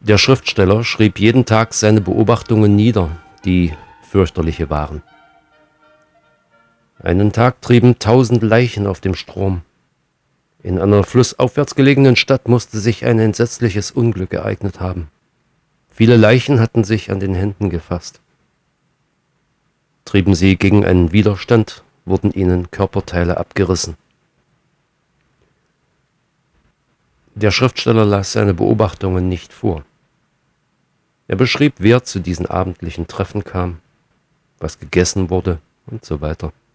Der Schriftsteller schrieb jeden Tag seine Beobachtungen nieder, die fürchterliche waren. Einen Tag trieben 1000 Leichen auf dem Strom. In einer flussaufwärts gelegenen Stadt musste sich ein entsetzliches Unglück ereignet haben. Viele Leichen hatten sich an den Händen gefasst. Trieben sie gegen einen Widerstand, wurden ihnen Körperteile abgerissen. Der Schriftsteller las seine Beobachtungen nicht vor. Er beschrieb, wer zu diesen abendlichen Treffen kam, was gegessen wurde und so weiter.